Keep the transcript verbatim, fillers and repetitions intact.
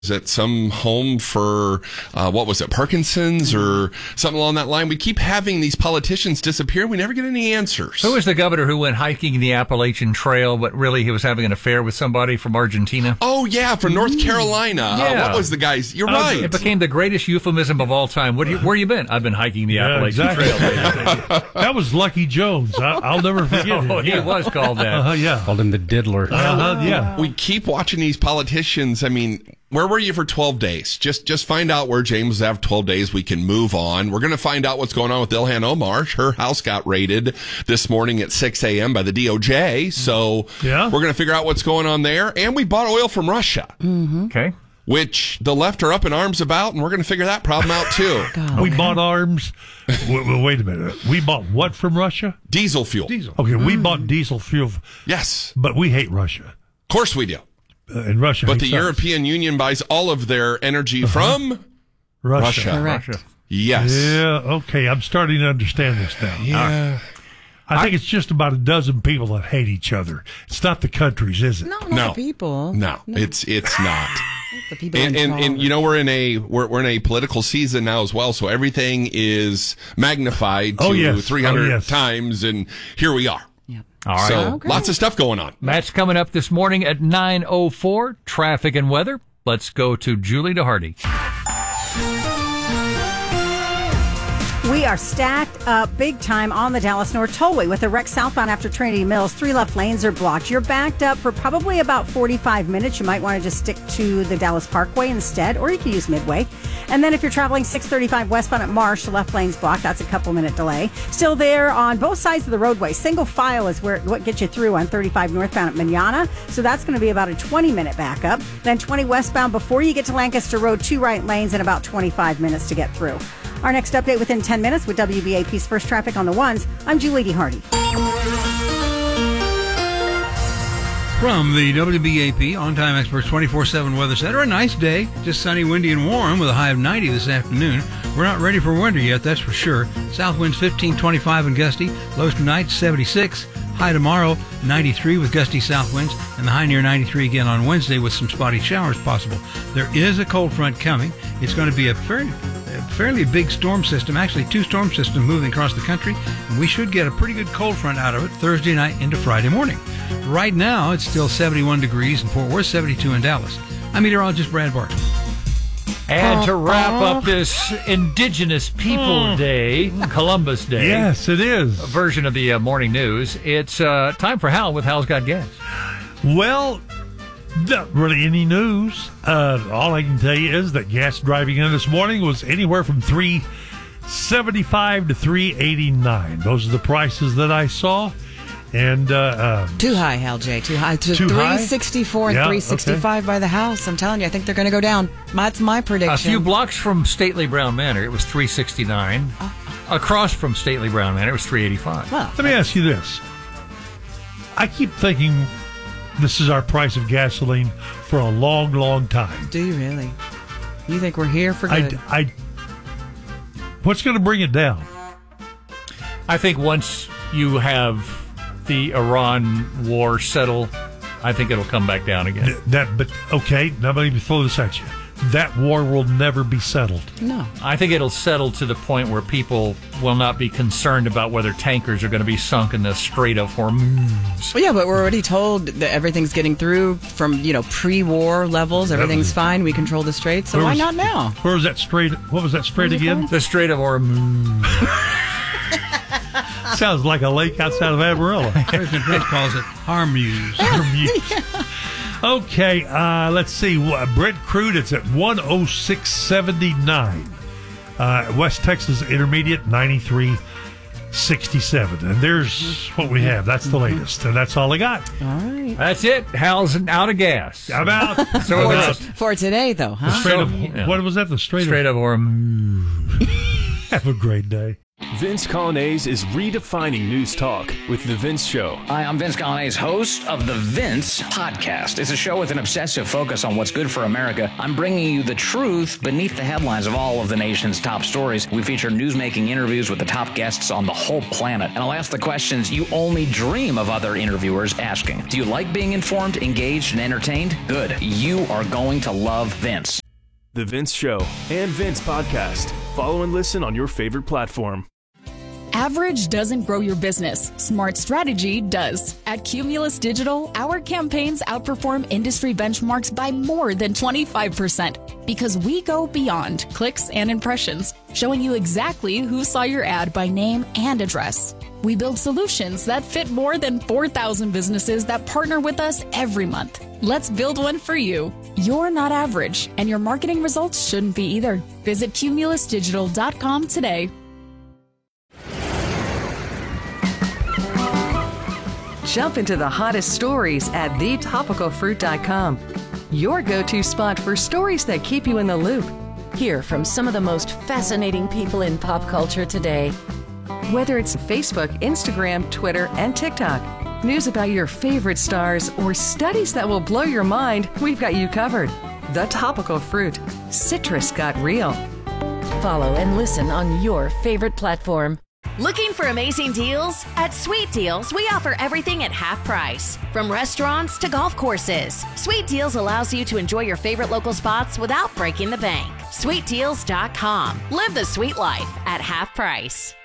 at some home for, uh, what was it, Parkinson's or something along that line. We keep having these politicians disappear. We never get any answers. Who was the governor who went hiking the Appalachian Trail, but really he was having an affair with somebody from Argentina? Oh, yeah, from North Carolina. Yeah. Uh, what was the guy's? You're Uh, right. It became the greatest euphemism of all time. What do you, where you been? I've been hiking the Yeah, Appalachian exactly. Trail. That was Lucky Jones. I, I'll never forget him. Oh, he Yeah. was called that. Uh-huh, yeah. Called him the diddler. Uh-huh, yeah. We keep watching these politicians. I mean, where were you for twelve days? Just just find out where James was after twelve days. We can move on. We're going to find out what's going on with Ilhan Omar. Her house got raided this morning at six a.m. by the D O J. So Yeah. we're going to figure out what's going on there. And we bought oil from Russia, Okay. which the left are up in arms about, and we're going to figure that problem out too. We bought arms. wait, wait a minute. We bought what from Russia? Diesel fuel. Diesel. Okay, we bought diesel fuel, Yes. but we hate Russia. Of course we do. Uh, and Russia But the hates us. European Union buys all of their energy from Russia. Russia. Russia. Yes. Yeah, okay. I'm starting to understand this now. Yeah. I think it's just about a dozen people that hate each other. It's not the countries, is it? No, not No. the people. No, it's it's not. The people And, in and charge. and you know we're in a we're we're in a political season now as well, so everything is magnified to Oh, yes. three hundred Oh, yes. times, and here we are. Yep. All right. So Okay. lots of stuff going on. Matt's coming up this morning at nine oh four. Traffic and weather. Let's go to Julie DeHardy. We are stacked up big time on the Dallas North Tollway with a wreck southbound after Trinity Mills. Three left lanes are blocked. You're backed up for probably about forty-five minutes. You might want to just stick to the Dallas Parkway instead, or you can use Midway. And then if you're traveling six thirty-five westbound at Marsh, the left lane's blocked. That's a couple minute delay. Still there on both sides of the roadway. Single file is where what gets you through on thirty-five northbound at Manana. So that's going to be about a twenty minute backup. Then twenty westbound before you get to Lancaster Road, two right lanes and about twenty-five minutes to get through. Our next update within ten minutes with W B A P's First Traffic on the Ones. I'm Julie DeHardy. From the W B A P On-Time Experts twenty-four seven Weather Center, a nice day. Just sunny, windy, and warm with a high of ninety this afternoon. We're not ready for winter yet, that's for sure. South winds fifteen twenty-five and gusty. Lows tonight seventy-six. High tomorrow ninety-three with gusty south winds. And the high near ninety-three again on Wednesday with some spotty showers possible. There is a cold front coming. It's going to be a fairly... A fairly big storm system, actually two storm systems moving across the country, and we should get a pretty good cold front out of it Thursday night into Friday morning. Right now, it's still seventy-one degrees in Fort Worth, seventy-two in Dallas. I'm meteorologist Brad Barton. And to wrap up this Indigenous People Day, Columbus Day Yes, it is. version of the uh, morning news, it's uh, time for Hal with Hal's Got Gas. Well, not really any news. Uh, all I can tell you is that gas driving in this morning was anywhere from three seventy-five to three eighty-nine. Those are the prices that I saw. And uh, um, Too high, Hal J. Too high. To Too high? three sixty-four and Yeah, three sixty-five by the house. I'm telling you, I think they're going to go down. That's my prediction. A few blocks from Stately Brown Manor, it was three sixty-nine. Across from Stately Brown Manor, it was three eighty-five. Well, let me ask you this. I keep thinking this is our price of gasoline for a long, long time. do you really? You think we're here for I, good? I, what's going to bring it down? I think once you have the Iran war settle, I think it'll come back down again. Th- That, but okay, now let me throw this at you. That war will never be settled. no. I think it'll settle to the point where people will not be concerned about whether tankers are going to be sunk in the Strait of Hormuz. Well, yeah, but we're already told that everything's getting through from, you know, pre-war levels. Everything's fine. We control the strait. So Where why was- not now? Where was that strait? What was that strait again? The Strait of Hormuz. Sounds like a lake outside of Amarillo. President Trump calls it Harmuse. Okay, uh, let's see. Uh, Brent crude, it's at one oh six seventy-nine. Uh, West Texas Intermediate, ninety-three sixty-seven. And there's what we have. That's the latest. And that's all I got. All right. That's it. Hal's out of gas. I'm out. So I'm it's out. For today, though, huh? Strait of, yeah. What was that? The Strait, Strait of... of Hormuz. Have a great day. Vince Colonnese is redefining news talk with The Vince Show. Hi, I'm Vince Colonnese, host of The Vince Podcast. It's a show with an obsessive focus on what's good for America. I'm bringing you the truth beneath the headlines of all of the nation's top stories. We feature newsmaking interviews with the top guests on the whole planet. And I'll ask the questions you only dream of other interviewers asking. Do you like being informed, engaged, and entertained? Good. You are going to love Vince. The Vince Show and Vince Podcast. Follow and listen on your favorite platform. Average doesn't grow your business. Smart strategy does. At Cumulus Digital, our campaigns outperform industry benchmarks by more than twenty-five percent because we go beyond clicks and impressions, showing you exactly who saw your ad by name and address. We build solutions that fit more than four thousand businesses that partner with us every month. Let's build one for you. You're not average, and your marketing results shouldn't be either. Visit cumulus digital dot com today. Jump into the hottest stories at the topical fruit dot com. Your go-to spot for stories that keep you in the loop. Hear from some of the most fascinating people in pop culture today. Whether it's Facebook, Instagram, Twitter, and TikTok, news about your favorite stars, or studies that will blow your mind, we've got you covered. The Topical Fruit. Citrus got real. Follow and listen on your favorite platform. Looking for amazing deals? At Sweet Deals, we offer everything at half price. From restaurants to golf courses, Sweet Deals allows you to enjoy your favorite local spots without breaking the bank. sweet deals dot com. Live the sweet life at half price.